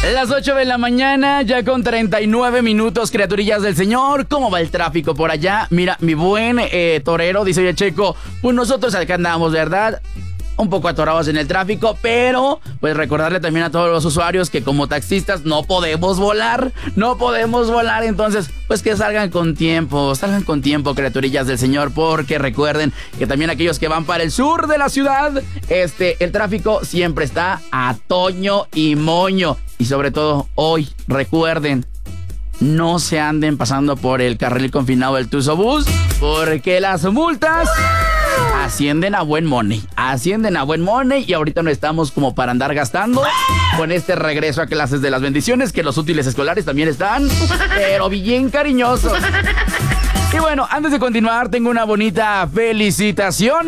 Las 8 de la mañana, ya con 39 minutos, criaturillas del Señor. ¿Cómo va el tráfico por allá? Mira, mi buen torero, dice, oye, Checo, pues nosotros acá andamos, ¿verdad? Un poco atorados en el tráfico, pero pues recordarle también a todos los usuarios que como taxistas no podemos volar, entonces pues que salgan con tiempo, criaturillas del Señor, porque recuerden que también aquellos que van para el sur de la ciudad, el tráfico siempre está a toño y moño, y sobre todo hoy, recuerden, no se anden pasando por el carril confinado del Tuzobús, porque las multas ascienden a buen money, y ahorita no estamos como para andar gastando con este regreso a clases de las bendiciones, que los útiles escolares también están, pero bien cariñosos. Y bueno, antes de continuar, tengo una bonita felicitación.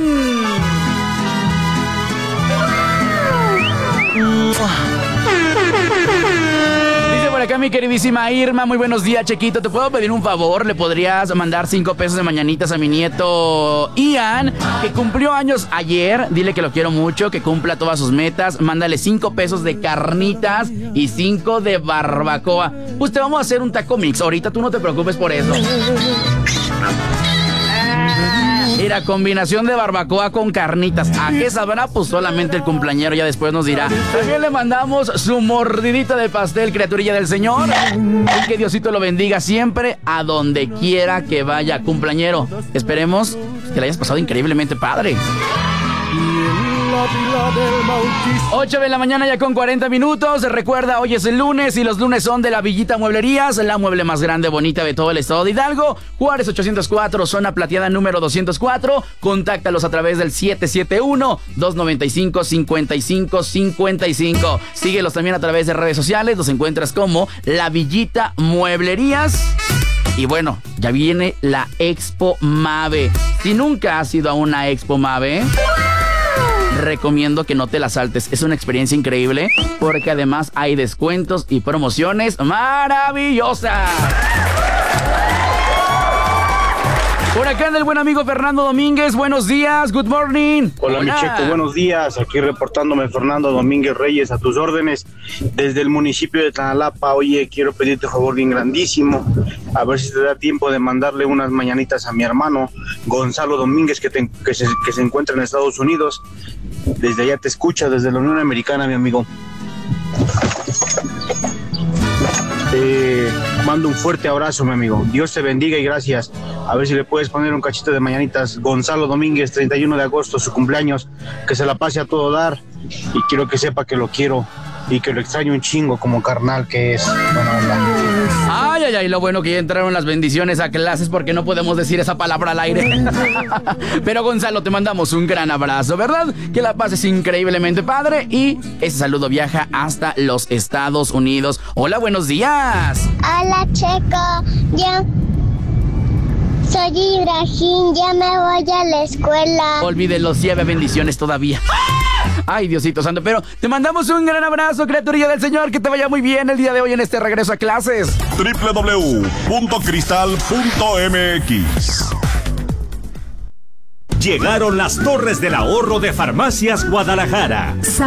Acá mi queridísima Irma, muy buenos días, Chequito. ¿Te puedo pedir un favor? ¿Le podrías mandar 5 pesos de mañanitas a mi nieto Ian, que cumplió años ayer? Dile que lo quiero mucho, que cumpla todas sus metas. Mándale 5 pesos de carnitas y 5 de barbacoa. Pues te vamos a hacer un taco mix. Ahorita tú no te preocupes por eso. Mira, combinación de barbacoa con carnitas. ¿A qué sabrá? Pues solamente el cumpleañero ya después nos dirá. También le mandamos su mordidita de pastel, criaturilla del Señor. Y que Diosito lo bendiga siempre a donde quiera que vaya, cumpleañero. Esperemos que le hayas pasado increíblemente padre. 8 de la mañana ya con 40 minutos. Recuerda, hoy es el lunes y los lunes son de la Villita Mueblerías, la mueble más grande, bonita de todo el estado de Hidalgo. Juárez 804, zona plateada número 204. Contáctalos a través del 771-295-5555. Síguelos también a través de redes sociales. Los encuentras como la Villita Mueblerías. Y bueno, ya viene la Expo Mave. Si nunca has ido a una Expo Mave, recomiendo que no te la saltes. Es una experiencia increíble porque además hay descuentos y promociones maravillosas. Por acá anda el buen amigo Fernando Domínguez. Buenos días, good morning. Hola, mi Checo, buenos días. Aquí reportándome Fernando Domínguez Reyes, a tus órdenes, desde el municipio de Tanalapa. Oye, quiero pedirte un favor bien grandísimo, a ver si te da tiempo de mandarle unas mañanitas a mi hermano Gonzalo Domínguez, que se encuentra en Estados Unidos. Desde allá te escucha, desde la Unión Americana, mi amigo. Te mando un fuerte abrazo, mi amigo. Dios te bendiga y gracias. A ver si le puedes poner un cachito de mañanitas. Gonzalo Domínguez, 31 de agosto, su cumpleaños. Que se la pase a todo dar. Y quiero que sepa que lo quiero y que lo extraño un chingo como carnal que es. Ay, lo bueno que ya entraron las bendiciones a clases, porque no podemos decir esa palabra al aire. Pero Gonzalo, te mandamos un gran abrazo, ¿verdad? Que la pases increíblemente padre y ese saludo viaja hasta los Estados Unidos. Hola, buenos días. Hola, Checo. Yo soy Ibrahim, ya me voy a la escuela. Olvídelo, si había bendiciones todavía. Ay, Diosito santo, pero te mandamos un gran abrazo, criaturilla del Señor, que te vaya muy bien el día de hoy en este regreso a clases. www.cristal.mx. Llegaron las Torres del Ahorro de Farmacias Guadalajara.